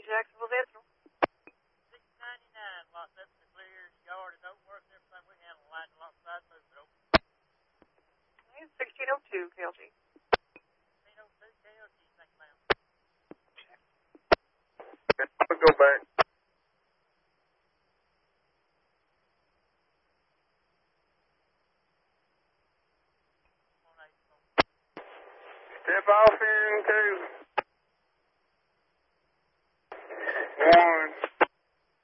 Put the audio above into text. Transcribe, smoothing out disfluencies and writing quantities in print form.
Jacksonville Central. 699, lots up in the clear yard and open work and everything. We handle light alongside those that open. 1602, KLG. 1602, KLG, thank you, ma'am. I'm going to go back. Step off here in 2.